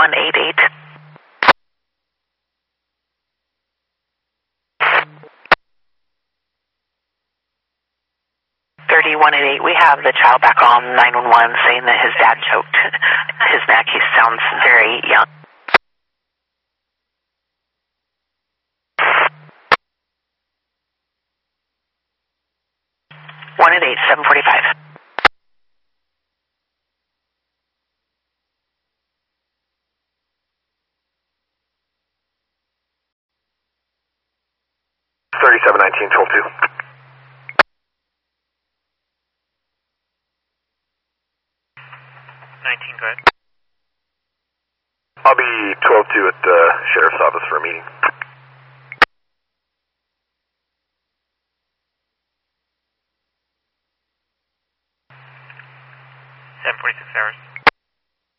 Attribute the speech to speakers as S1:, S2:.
S1: 3188. We have the child back on 911 saying that his dad choked his neck. He sounds very young. 745.
S2: $37.19, 12-2.
S3: Go ahead.
S2: I'll be 12-2 at the sheriff's office for a meeting.
S3: 746 hours.